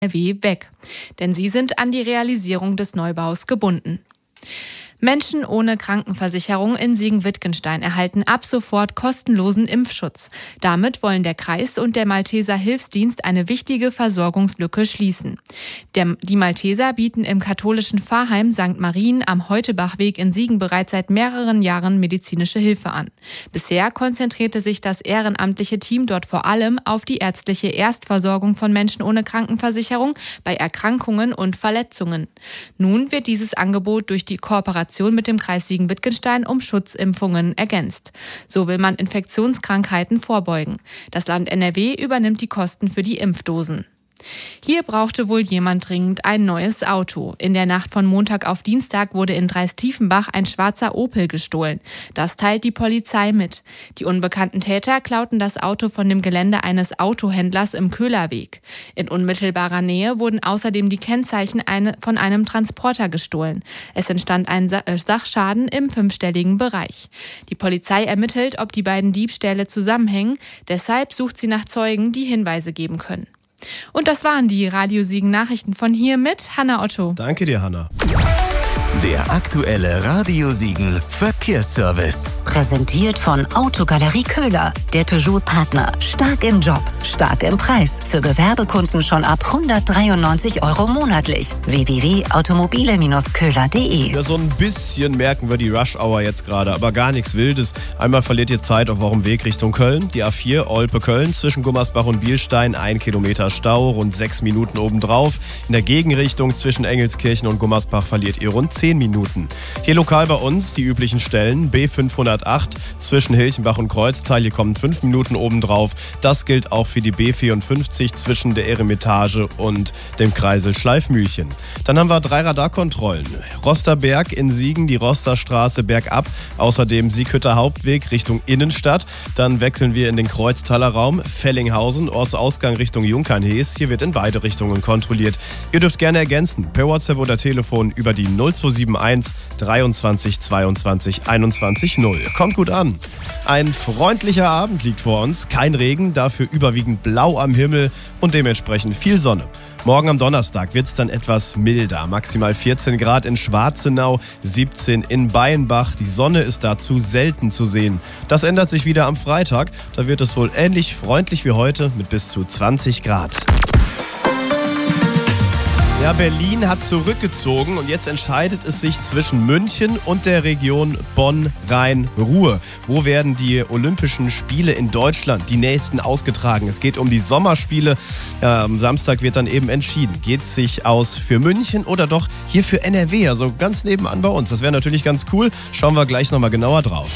NRW weg, denn sie sind an die Realisierung des Neubaus gebunden. Menschen ohne Krankenversicherung in Siegen-Wittgenstein erhalten ab sofort kostenlosen Impfschutz. Damit wollen der Kreis und der Malteser Hilfsdienst eine wichtige Versorgungslücke schließen. Die Malteser bieten im katholischen Pfarrheim St. Marien am Heutebachweg in Siegen bereits seit mehreren Jahren medizinische Hilfe an. Bisher konzentrierte sich das ehrenamtliche Team dort vor allem auf die ärztliche Erstversorgung von Menschen ohne Krankenversicherung bei Erkrankungen und Verletzungen. Nun wird dieses Angebot durch die Kooperation mit dem Kreis Siegen-Wittgenstein um Schutzimpfungen ergänzt. So will man Infektionskrankheiten vorbeugen. Das Land NRW übernimmt die Kosten für die Impfdosen. Hier brauchte wohl jemand dringend ein neues Auto. In der Nacht von Montag auf Dienstag wurde in Dreis-Tiefenbach ein schwarzer Opel gestohlen. Das teilt die Polizei mit. Die unbekannten Täter klauten das Auto von dem Gelände eines Autohändlers im Köhlerweg. In unmittelbarer Nähe wurden außerdem die Kennzeichen von einem Transporter gestohlen. Es entstand ein Sachschaden im 5-stelligen Bereich. Die Polizei ermittelt, ob die beiden Diebstähle zusammenhängen. Deshalb sucht sie nach Zeugen, die Hinweise geben können. Und das waren die Radio Siegen Nachrichten von hier mit Hanna Otto. Danke dir, Hanna. Der aktuelle Radio Siegen Verkehrsservice. Präsentiert von Autogalerie Köhler, der Peugeot-Partner. Stark im Job, stark im Preis. Für Gewerbekunden schon ab 193 € monatlich. www.automobile-köhler.de. Ja, so ein bisschen merken wir die Rush-Hour jetzt gerade, aber gar nichts Wildes. Einmal verliert ihr Zeit auf eurem Weg Richtung Köln. Die A4 Olpe-Köln zwischen Gummersbach und Bielstein, 1 Kilometer Stau, rund 6 Minuten obendrauf. In der Gegenrichtung zwischen Engelskirchen und Gummersbach verliert ihr rund 10 Minuten. Hier lokal bei uns die üblichen Stellen. B508 zwischen Hilchenbach und Kreuztal. Hier kommen 5 Minuten obendrauf. Das gilt auch für die B54 zwischen der Eremitage und dem Kreisel Schleifmühlchen. Dann haben wir 3 Radarkontrollen. Rosterberg in Siegen, die Rosterstraße bergab. Außerdem Sieghütter Hauptweg Richtung Innenstadt. Dann wechseln wir in den Kreuztaler Raum. Fellinghausen, Ortsausgang Richtung Junkernhees. Hier wird in beide Richtungen kontrolliert. Ihr dürft gerne ergänzen. Per WhatsApp oder Telefon über die 0271 23 22 21 0. Kommt gut an. Ein freundlicher Abend liegt vor uns. Kein Regen, dafür überwiegend blau am Himmel und dementsprechend viel Sonne. Morgen am Donnerstag wird es dann etwas milder. Maximal 14 Grad in Schwarzenau, 17 in Bayenbach. Die Sonne ist dazu selten zu sehen. Das ändert sich wieder am Freitag. Da wird es wohl ähnlich freundlich wie heute mit bis zu 20 Grad. Ja, Berlin hat zurückgezogen und jetzt entscheidet es sich zwischen München und der Region Bonn-Rhein-Ruhr. Wo werden die Olympischen Spiele in Deutschland, die nächsten, ausgetragen? Es geht um die Sommerspiele. Ja, am Samstag wird dann eben entschieden. Geht es sich aus für München oder doch hier für NRW, also ganz nebenan bei uns? Das wäre natürlich ganz cool. Schauen wir gleich nochmal genauer drauf.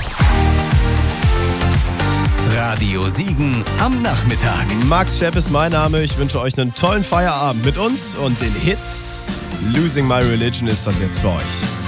Radio Siegen am Nachmittag. Max Schepp ist mein Name. Ich wünsche euch einen tollen Feierabend mit uns und den Hits. Losing My Religion ist das jetzt für euch.